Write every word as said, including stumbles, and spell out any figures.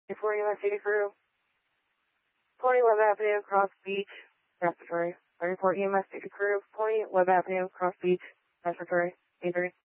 Report U S City crew. twenty Web Avenue, Cross Beach, respiratory. I report E M S City crew. twenty Web Avenue, Cross Beach, respiratory. A three.